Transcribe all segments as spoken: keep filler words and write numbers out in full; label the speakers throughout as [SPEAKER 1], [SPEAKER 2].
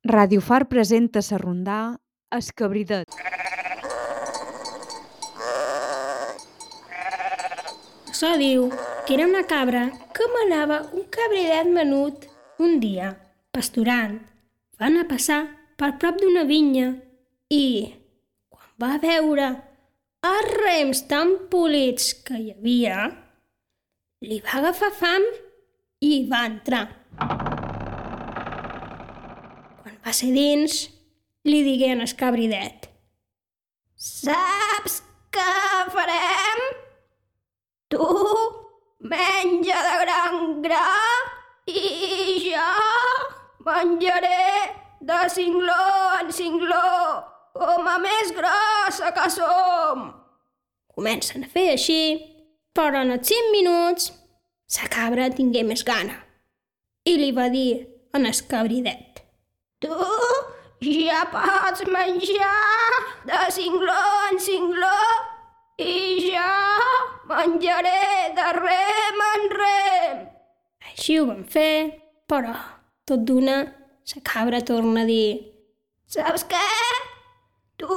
[SPEAKER 1] Ràdio Far presenta sa rondà Es Cabridet.
[SPEAKER 2] Açò diu que era una cabra que manava un cabridet menut. Un dia, pasturant, va anar a passar per prop d'una vinya i, quan va veure els rems tan polits que hi havia, li va agafar fam i hi va entrar. Quan va ser dins, li digué en el cabridet: «Saps què farem? Tu menja de gran gra i jo menjaré de cingló en cingló, com a més grossa que som». Comencen a fer així, però en els cinc minuts sa cabra tingué més gana i li va dir en el cabridet: «Tu ja pots menjar de cingló en cingló i jo menjaré de rem en rem». Així ho van fer, però tot d'una sa cabra torna a dir: «Saps què? Tu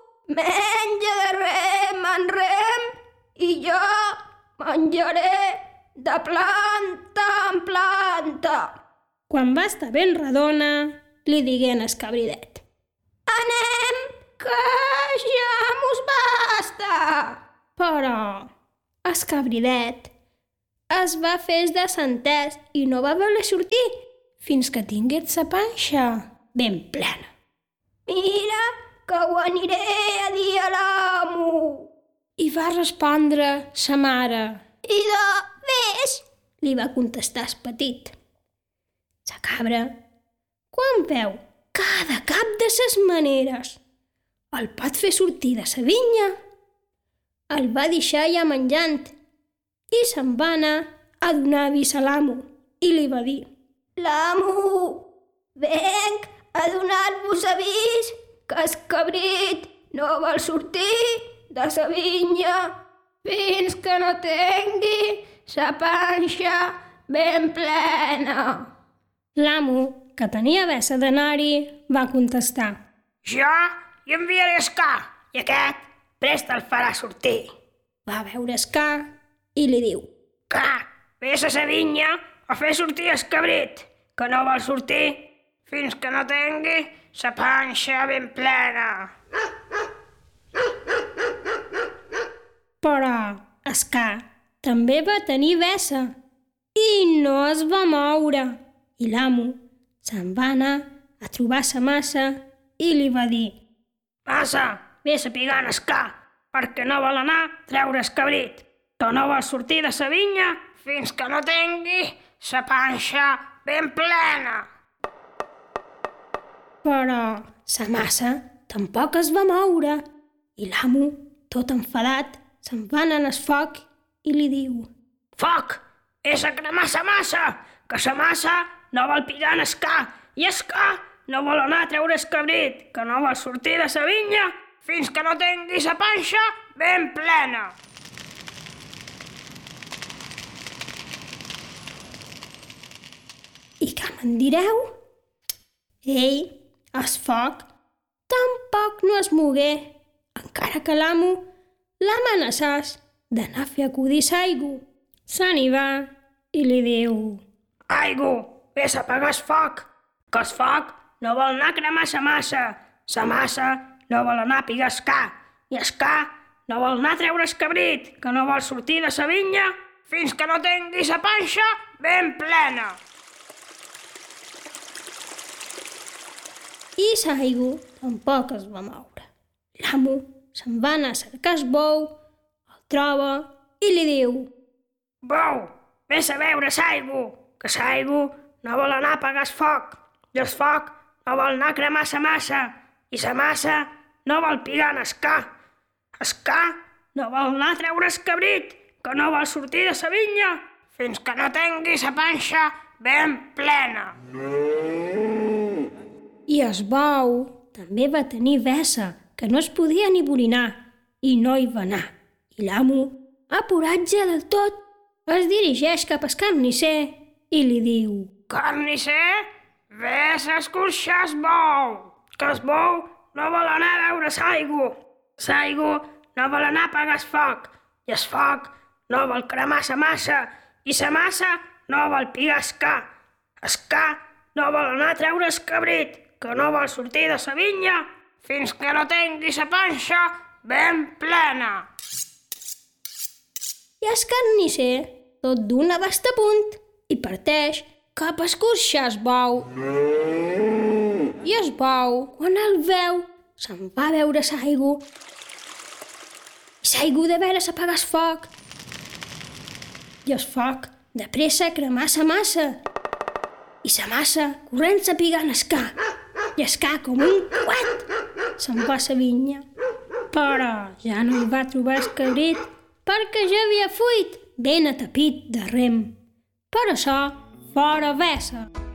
[SPEAKER 2] menja de rem en rem i jo menjaré de planta en planta». Quan va estar ben redona, li digué en el cabridet: «Anem, que ja mos basta». Però el cabridet es va fer el desentès i no va voler sortir fins que tingués sa panxa ben plena. «Mira que ho aniré a dir a l'amo», i va respondre sa mare. «I de vés», li va contestar el petit. Sa cabra, quan veu cada cap de ses maneres el pot fer sortir de sa vinya, el va deixar ja menjant i se'n va anar a donar avís a l'amo i li va dir: «L'amo, venc a donar-vos avís que el cabrit no vol sortir de sa vinya fins que no tingui sa panxa ben plena». L'amo, que tenia vessa d'anar-hi, va contestar:
[SPEAKER 3] «Jo hi enviaré el ca i aquest prest el farà sortir».
[SPEAKER 2] Va veure el ca i li diu:
[SPEAKER 3] «Ca, vés a sa vinya a fer sortir el cabrit, que no vol sortir fins que no tingui sa panxa ben plena».
[SPEAKER 2] Però el ca també va tenir vessa i no es va moure, i l'amo se'n va anar a trobar sa massa i li va dir:
[SPEAKER 3] «Massa, vés a pigar el ca, perquè no vol anar a treure el cabrit, que no vol sortir de sa vinya fins que no tingui sa panxa ben plena».
[SPEAKER 2] Però sa massa tampoc es va moure, i l'amo, tot enfadat, se'n va anar al foc i li diu:
[SPEAKER 3] «Foc, és a cremar sa massa, que sa massa no vol pigar en el ca, i el ca no vol anar a treure el cabrit, que no vol sortir de sa vinya fins que no tingui sa panxa ben plena».
[SPEAKER 2] «I què me'n direu?» Ei, el foc tampoc no es mogué, encara que l'amo l'amenaçàs d'anar a fer acudir l'aigua. Se n'hi va i li diu:
[SPEAKER 3] «Aigu, vés a apagar el foc, que el foc no vol anar a cremar sa massa, sa massa no vol anar a pigar el ca, i el ca no vol anar a treure el cabrit, que no vol sortir de sa vinya fins que no tingui sa panxa ben plena».
[SPEAKER 2] I l'aigua tampoc es va moure. L'amo se'n va anar a cercar el bou, el troba i li diu:
[SPEAKER 3] «Bou, vés a veure l'aigua, que l'aigua no vol anar a apagar el foc, i el foc no vol anar a cremar sa massa, i sa massa no vol pigar en el ca. El ca no vol anar a treure el cabrit, que no vol sortir de sa vinya fins que no tingui sa panxa ben plena».
[SPEAKER 2] I el bou també va tenir vessa, que no es podia ni borinar, i no hi va anar. I l'amo, apurat ja del tot, es dirigeix cap al carnisser i li diu:
[SPEAKER 3] «Carnisser, Ves a escorxar el bou, que el bou no vol anar a veure l'aigua. L'aigua no vol anar a apagar el foc, i el foc no vol cremar la massa, i la massa no vol pigar el ca. El ca no vol anar a treure el cabrit, que no vol sortir de la vinya fins que no tingui la panxa ben plena.
[SPEAKER 2] I el carnisser tot d'una basta a punt i parteix cap a escorxar el bou. I el bou, quan el veu, se'n va a veure l'aigua. I l'aigua de veres apagar el foc. I el foc de pressa a cremar la massa. I la massa corrent-se pigant el ca. I el ca, com un coet, se'n va a la vinya. Però ja no hi va trobar el cabrit perquè ja havia fuit ben atapit de rem. Per això, fora vessa.